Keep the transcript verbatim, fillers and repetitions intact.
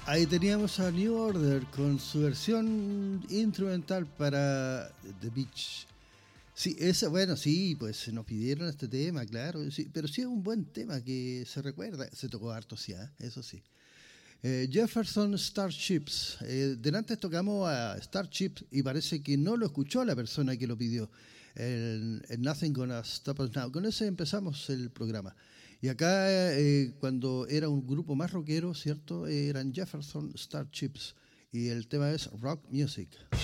Ahí teníamos a New Order con su versión instrumental para The Beach. Sí, esa, bueno, sí, pues nos pidieron este tema, claro, sí, pero sí es un buen tema que se recuerda, se tocó harto, sí, ¿eh? Eso sí. Eh, Jefferson Starships. Eh, delante tocamos a Starships y parece que no lo escuchó la persona que lo pidió. El, el Nothing Gonna Stop Us Now. Con ese empezamos el programa. Y acá, eh, cuando era un grupo más rockero, ¿cierto? Eran Jefferson Starships. Y el tema es Rock Music.